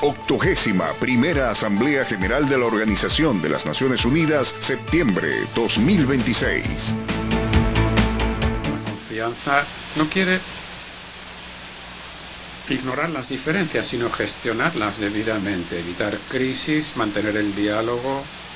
81ª Asamblea General de la Organización de las Naciones Unidas, septiembre 2026. La confianza no quiere ignorar las diferencias, sino gestionarlas debidamente, evitar crisis, mantener el diálogo,